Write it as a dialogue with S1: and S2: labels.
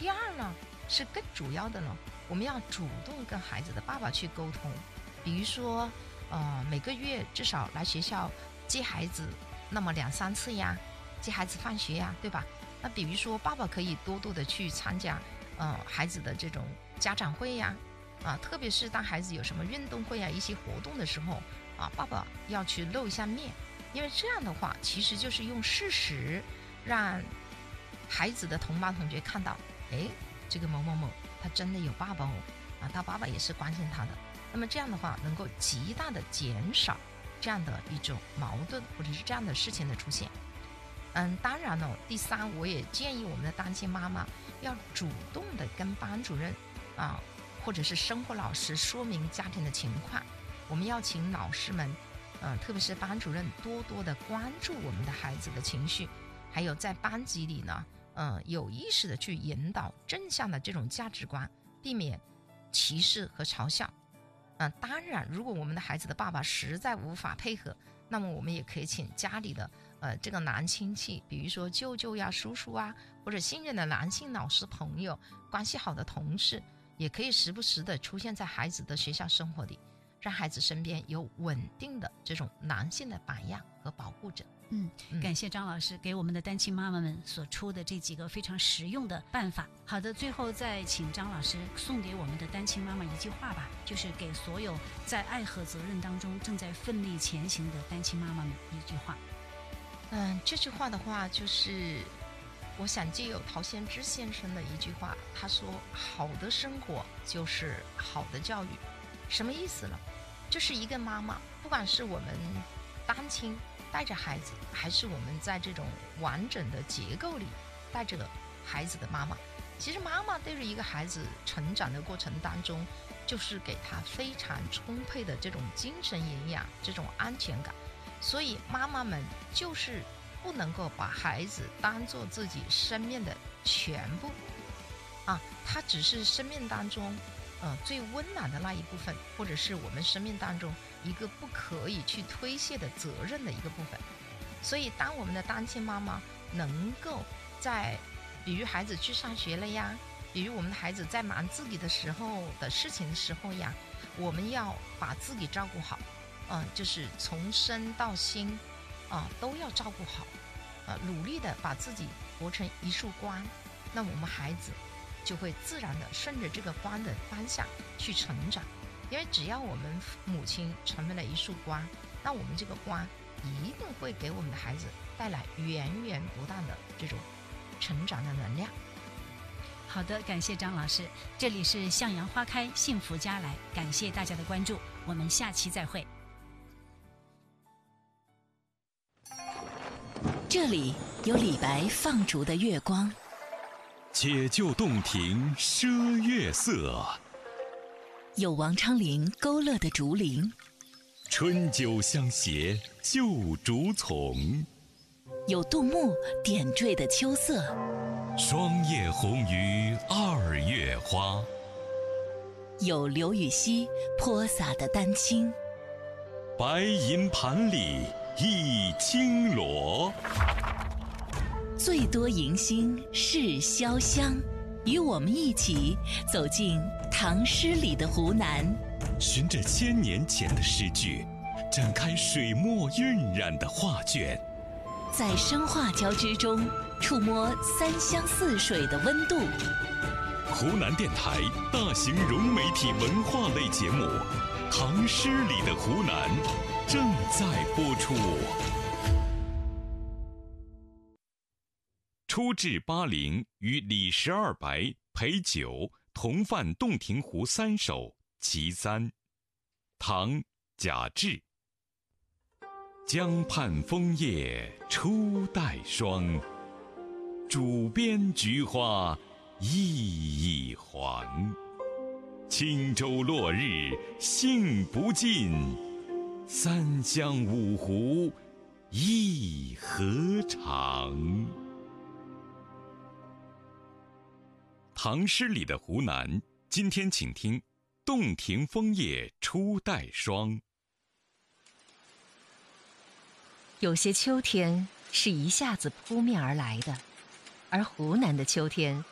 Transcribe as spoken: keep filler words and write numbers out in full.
S1: 第二呢，是更主要的呢，我们要主动跟孩子的爸爸去沟通，比如说，呃，每个月至少来学校接孩子那么两三次呀，接孩子放学呀，对吧？那比如说，爸爸可以多多的去参加，呃，孩子的这种家长会呀，啊，特别是当孩子有什么运动会啊、一些活动的时候，啊，爸爸要去露一下面，因为这样的话，其实就是用事实让孩子的同班同学看到，哎，这个某某某他真的有爸爸哦，啊，他爸爸也是关心他的。那么这样的话，能够极大的减少这样的一种矛盾或者是这样的事情的出现。嗯，当然了，第三，我也建议我们的单亲妈妈要主动的跟班主任啊，或者是生活老师说明家庭的情况。我们要请老师们，呃，特别是班主任多多的关注我们的孩子的情绪，还有在班级里呢，呃，有意识的去引导正向的这种价值观，避免歧视和嘲笑。嗯、呃，当然，如果我们的孩子的爸爸实在无法配合，那么我们也可以请家里的呃这个男亲戚，比如说舅舅呀、叔叔啊，或者信任的男性老师朋友、关系好的同事，也可以时不时的出现在孩子的学校生活里，让孩子身边有稳定的这种男性的榜样和保护者。
S2: 嗯，感谢张老师给我们的单亲妈妈们所出的这几个非常实用的办法。好的，最后再请张老师送给我们的单亲妈妈一句话吧，就是给所有在爱和责任当中正在奋力前行的单亲妈妈们一句话。
S1: 嗯，这句话的话，就是我想借有陶先知先生的一句话，他说：“好的生活就是好的教育。”什么意思呢？就是一个妈妈，不管是我们单亲带着孩子，还是我们在这种完整的结构里带着孩子的妈妈，其实妈妈对于一个孩子成长的过程当中，就是给他非常充沛的这种精神营养，这种安全感。所以妈妈们就是不能够把孩子当做自己生命的全部啊，他只是生命当中呃最温暖的那一部分，或者是我们生命当中一个不可以去推卸的责任的一个部分。所以当我们的单亲妈妈能够在比如孩子去上学了呀，比如我们的孩子在忙自己的时候的事情的时候呀，我们要把自己照顾好，嗯、呃，就是从身到心啊、呃、都要照顾好，呃，努力的把自己活成一束光，那我们孩子就会自然的顺着这个光的方向去成长。因为只要我们母亲成为了一束光，那我们这个光一定会给我们的孩子带来源源不断的这种成长的能量。
S2: 好的，感谢张老师，这里是向阳花开幸福家来，感谢大家的关注，我们下期再会。
S3: 这里有李白放逐的月光，
S4: 解救洞庭赊月色，
S3: 有王昌龄勾勒的竹林，
S4: 春酒相携旧竹丛，
S3: 有杜牧点缀的秋色，
S4: 霜叶红于二月花，
S3: 有刘禹锡泼洒的丹青，
S4: 白银盘里一青螺，
S3: 最多迎新是潇湘，与我们一起走进唐诗里的湖南，
S4: 循着千年前的诗句，展开水墨晕染的画卷，
S3: 在生化交织中触摸三湘四水的温度。
S4: 湖南电台大型融媒体文化类节目《唐诗里的湖南》正在播出。初至巴陵，与李十二白、陪酒同泛洞庭湖三首其三。唐·贾至。江畔枫叶初带霜，渚边菊花熠熠黄。轻舟落日兴不尽，三湘五湖一何长。唐诗里的湖南，今天请听《洞庭枫叶初带霜》。
S5: 有些秋天是一下子扑面而来的，而湖南的秋天